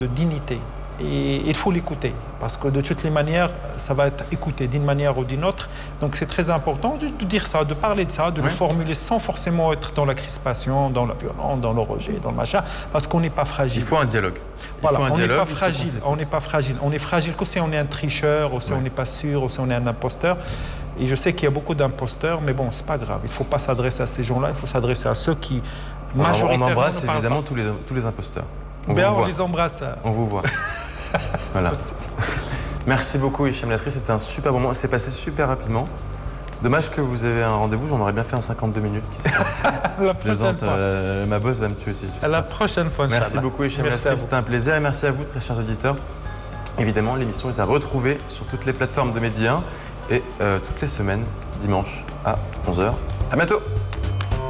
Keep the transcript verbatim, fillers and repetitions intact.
de dignité. Et il faut l'écouter, parce que de toutes les manières, ça va être écouté d'une manière ou d'une autre. Donc c'est très important de, de dire ça, de parler de ça, de oui. le formuler sans forcément être dans la crispation, dans la violence, dans le rejet, dans le machin, parce qu'on n'est pas fragile. Il faut un dialogue. Il voilà, faut un on n'est pas il fragile. On n'est pas fragile. On est fragile que si on est un tricheur, ou si ouais. on n'est pas sûr, ou si on est un imposteur. Et je sais qu'il y a beaucoup d'imposteurs, mais bon, c'est pas grave. Il ne faut pas s'adresser à ces gens-là. Il faut s'adresser à ceux qui majoritairement on embrasse ne parlent évidemment pas. tous les tous les imposteurs. On, ben, vous on voit. les embrasse. On vous voit. Voilà. Merci beaucoup Hicham Lasri, c'était un super moment, c'est passé super rapidement. Dommage que vous avez un rendez-vous, j'en aurais bien fait un cinquante-deux minutes. Qui la prochaine fois. Euh, ma boss va me tuer si je fais à ça. la prochaine fois. Merci beaucoup Hicham Lasri, c'était un plaisir et merci à vous très chers auditeurs. Évidemment, l'émission est à retrouver sur toutes les plateformes de Medi un et euh, toutes les semaines, dimanche à onze heures. À bientôt.